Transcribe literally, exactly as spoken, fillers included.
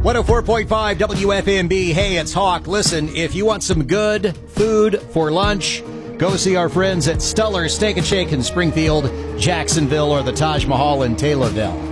one oh four point five W F M B. Hey, it's Hawk. Listen, if you want some good food for lunch, go see our friends at Stuller Steak and Shake in Springfield, Jacksonville, or the Taj Mahal in Taylorville.